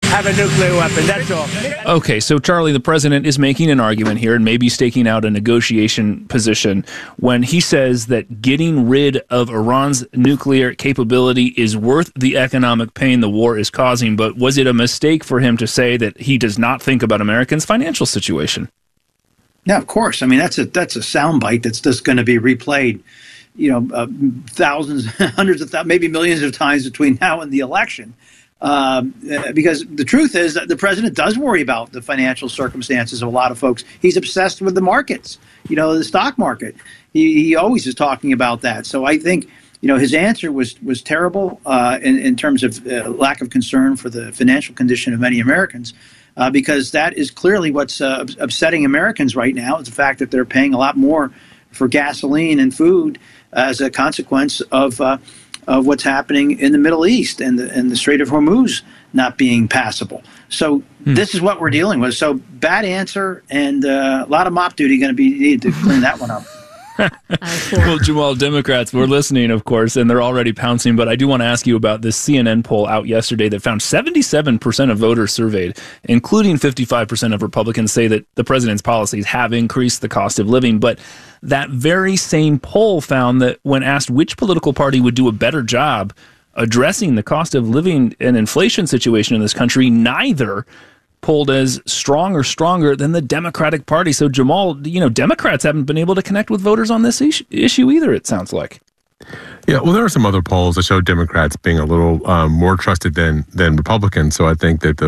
have a nuclear weapon. That's all. Okay, so Charlie, the president is making an argument here and maybe staking out a negotiation position when he says that getting rid of Iran's nuclear capability is worth the economic pain the war is causing. But was it a mistake for him to say that he does not think about Americans' financial situation? Yeah, of course. I mean, that's a soundbite that's just going to be replayed, thousands, hundreds of thousands, maybe millions of times between now and the election. Because the truth is that the president does worry about the financial circumstances of a lot of folks. He's obsessed with the markets, the stock market. He always is talking about that. So I think, his answer was terrible in terms of lack of concern for the financial condition of many Americans, because that is clearly what's upsetting Americans right now, is the fact that they're paying a lot more for gasoline and food as a consequence of what's happening in the Middle East and the Strait of Hormuz not being passable. So this is what we're dealing with. So bad answer, and a lot of mop duty going to be needed to clean that one up. Well, Jamal, Democrats were listening, of course, and they're already pouncing. But I do want to ask you about this CNN poll out yesterday that found 77% of voters surveyed, including 55% of Republicans, say that the president's policies have increased the cost of living. But that very same poll found that when asked which political party would do a better job addressing the cost of living and inflation situation in this country, neither polled as strong or stronger than the Democratic Party. So, Jamal, Democrats haven't been able to connect with voters on this issue either, it sounds like. Yeah, well, there are some other polls that show Democrats being a little more trusted than Republicans. So I think that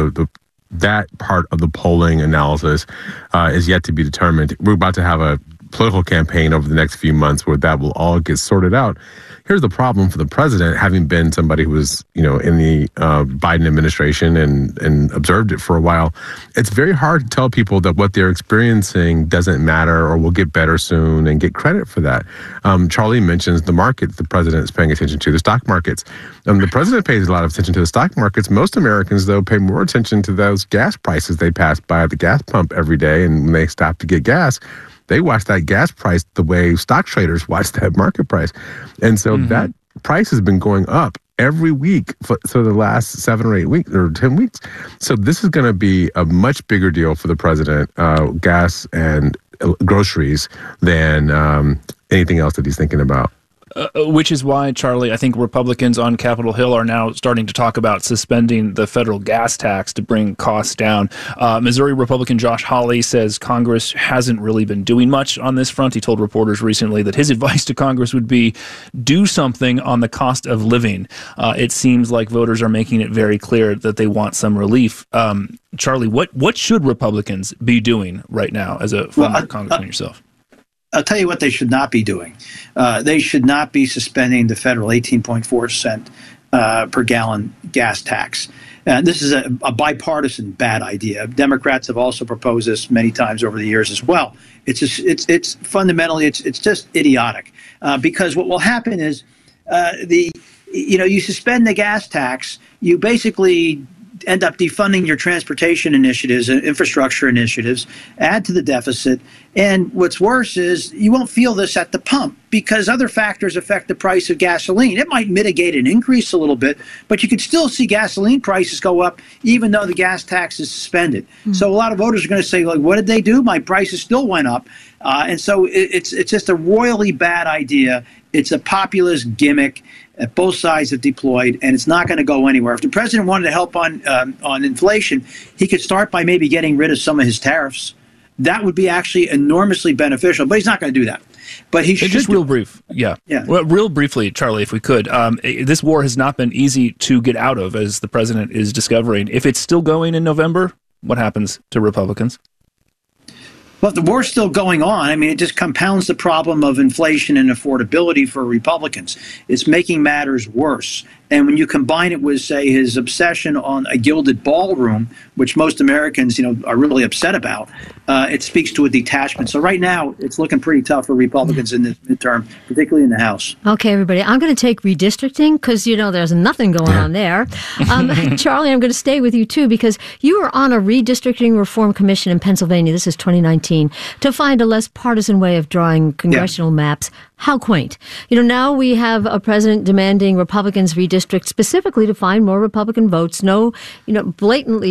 that part of the polling analysis is yet to be determined. We're about to have a political campaign over the next few months where that will all get sorted out. Here's the problem for the president, having been somebody who was, in the Biden administration and observed it for a while. It's very hard to tell people that what they're experiencing doesn't matter or will get better soon and get credit for that. Charlie mentions the market the president is paying attention to, the stock markets. The president pays a lot of attention to the stock markets. Most Americans, though, pay more attention to those gas prices they pass by at the gas pump every day, and when they stop to get gas, they watch that gas price the way stock traders watch that market price. And so that price has been going up every week for the last 7 or 8 weeks or 10 weeks. So this is going to be a much bigger deal for the president, gas and groceries, than anything else that he's thinking about. Which is why, Charlie, I think Republicans on Capitol Hill are now starting to talk about suspending the federal gas tax to bring costs down. Missouri Republican Josh Hawley says Congress hasn't really been doing much on this front. He told reporters recently that his advice to Congress would be do something on the cost of living. It seems like voters are making it very clear that they want some relief. Charlie, what should Republicans be doing right now as a former congressman yourself? I'll tell you what they should not be doing. They should not be suspending the federal 18.4 cent per gallon gas tax. This is a bipartisan bad idea. Democrats have also proposed this many times over the years as well. It's fundamentally just idiotic, because what will happen is you suspend the gas tax, you basically end up defunding your transportation initiatives and infrastructure initiatives, add to the deficit. And what's worse is you won't feel this at the pump because other factors affect the price of gasoline. It might mitigate an increase a little bit, but you could still see gasoline prices go up even though the gas tax is suspended. So a lot of voters are going to say, like, what did they do? My prices still went up. And so it's just a royally bad idea. It's a populist gimmick that both sides have deployed, and it's not going to go anywhere. If the president wanted to help on inflation, he could start by maybe getting rid of some of his tariffs. That would be actually enormously beneficial, but he's not going to do that. But he should. Just real brief, yeah. Well, real briefly, Charlie, if we could. This war has not been easy to get out of, as the president is discovering. If it's still going in November, what happens to Republicans? Well, the war's still going on. I mean, it just compounds the problem of inflation and affordability for Republicans. It's making matters worse. And when you combine it with, say, his obsession on a gilded ballroom, which most Americans, are really upset about, it speaks to a detachment. So right now, it's looking pretty tough for Republicans in this midterm, particularly in the House. Okay, everybody, I'm going to take redistricting because, there's nothing going on there. Charlie, I'm going to stay with you, too, because you were on a redistricting reform commission in Pennsylvania, this is 2019, to find a less partisan way of drawing congressional maps. How quaint. Now we have a president demanding Republicans redistrict specifically to find more Republican votes. No, blatantly